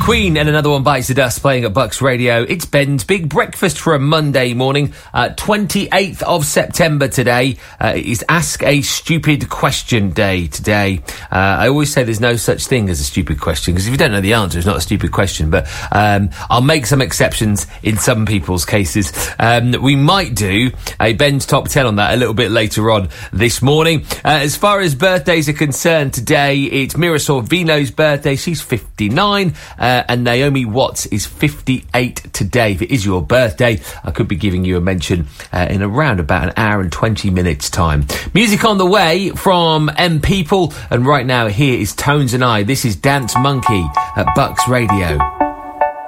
Queen and Another One Bites the Dust playing at Bucks Radio. It's Ben's Big Breakfast for a Monday morning, 28th of September today. It is Ask a Stupid Question Day today. I always say there's no such thing as a stupid question, because if you don't know the answer, it's not a stupid question. But I'll make some exceptions in some people's cases. We might do a Ben's Top 10 on that a little bit later on this morning. As far as birthdays are concerned today, it's Mira Sorvino's birthday. She's 59. And Naomi Watts is 58 today. If it is your birthday, I could be giving you a mention in around about an hour and 20 minutes time. Music on the way from M People, and right now here is Tones and I. This is Dance Monkey at Bucks Radio.